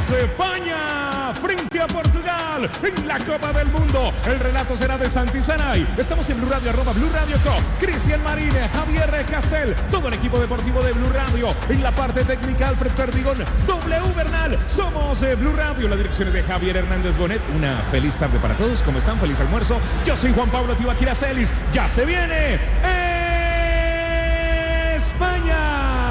España frente a Portugal en la Copa del Mundo. El relato será de Santi Saray. Estamos en Blue Radio, @Blue Radio Co. Cristian Marín, Javier Castel, todo el equipo deportivo de Blue Radio. En la parte técnica, Alfred Perdigón, W Bernal. Somos Blue Radio. La dirección es de Javier Hernández Bonet. Una feliz tarde para todos. ¿Cómo están? Feliz almuerzo. Yo soy Juan Pablo Tibaquira Celis. Ya se viene España.